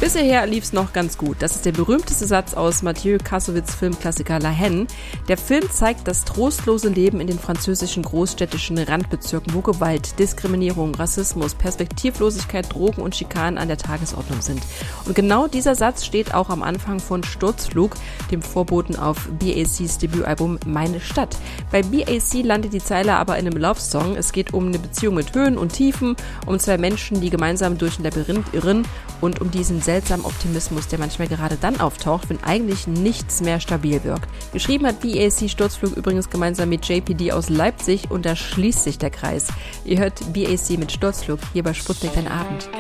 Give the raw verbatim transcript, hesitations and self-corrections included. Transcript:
Bis hierher lief's noch ganz gut. Das ist der berühmteste Satz aus Mathieu Kassovitz' Filmklassiker La Haine. Der Film zeigt das trostlose Leben in den französischen großstädtischen Randbezirken, wo Gewalt, Diskriminierung, Rassismus, Perspektivlosigkeit, Drogen und Schikanen an der Tagesordnung sind. Und genau dieser Satz steht auch am Anfang von Sturzflug, dem Vorboten auf B A Cs Debütalbum Meine Stadt. Bei B A C landet die Zeile aber in einem Love-Song. Es geht um eine Beziehung mit Höhen und Tiefen, um zwei Menschen, die gemeinsam durch ein Labyrinth irren und um diesen seltsamen Optimismus, der manchmal gerade dann auftaucht, wenn eigentlich nichts mehr stabil wirkt. Geschrieben hat B A C Sturzflug übrigens gemeinsam mit J P D aus Leipzig und da schließt sich der Kreis. Ihr hört B A C mit Sturzflug hier bei Sputnik den Abend.